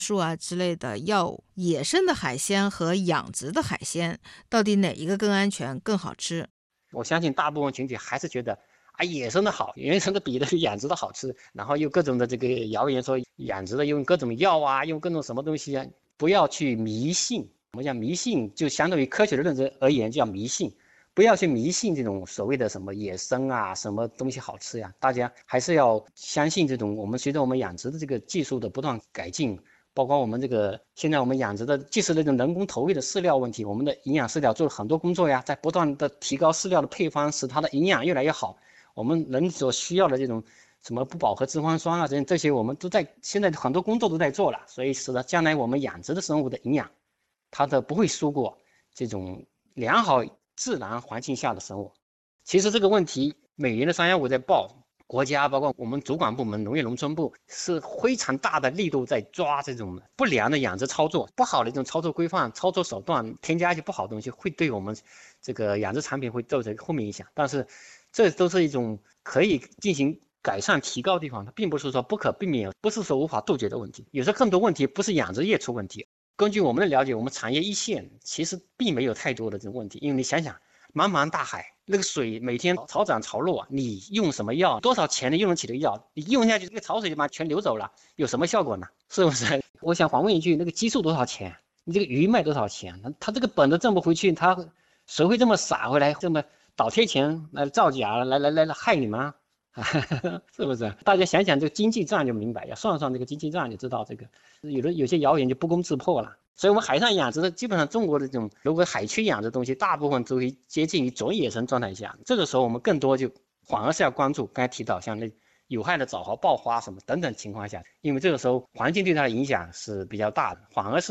树啊之类的药，野生的海鲜和养殖的海鲜，到底哪一个更安全、更好吃？ 我相信大部分群体还是觉得啊，野生的好，野生的比的是养殖的好吃，然后又各种的这个谣言说养殖的用各种药啊，用各种什么东西啊，不要去迷信。我们讲迷信，就相对于科学的认知而言，叫迷信。不要去迷信这种所谓的什么野生啊，什么东西好吃呀，大家还是要相信这种随着我们养殖的这个技术的不断改进，包括我们这个现在我们养殖的，即使那种人工投喂的饲料问题，我们的营养饲料做了很多工作呀，在不断的提高饲料的配方，使它的营养越来越好。我们人所需要的这种什么不饱和脂肪酸啊，这些我们都在现在很多工作都在做了，所以使得将来我们养殖的生物的营养，它的不会输过这种良好自然环境下的生物。其实这个问题每年的315在报，国家包括我们主管部门农业农村部是非常大的力度在抓这种不良的养殖操作，不好的这种操作规范、操作手段，添加一些不好的东西，会对我们这个养殖产品会造成负面影响。但是这都是一种可以进行改善提高的地方，它并不是说不可避免，不是说无法杜绝的问题。有时候更多问题不是养殖业出问题，根据我们的了解，我们产业一线其实并没有太多的这种问题，因为你想想，茫茫大海，那个水每天潮涨潮落，你用什么药，多少钱你用得起的药，你用下去，这个潮水就把全流走了，有什么效果呢？是不是？我想反问一句，那个激素多少钱？你这个鱼卖多少钱？他这个本都挣不回去，他谁会这么傻回来，这么倒贴钱来造假，来害你吗？是不是？大家想想这个经济账就明白，要算算这个经济账就知道这个有些谣言就不攻自破了。所以我们海上养殖的基本上中国的这种，如果海区养殖的东西，大部分都会接近于准野生状态下。这个时候我们更多就反而是要关注刚才提到像那有害的藻蚝、爆花什么等等情况下，因为这个时候环境对它的影响是比较大的，反而是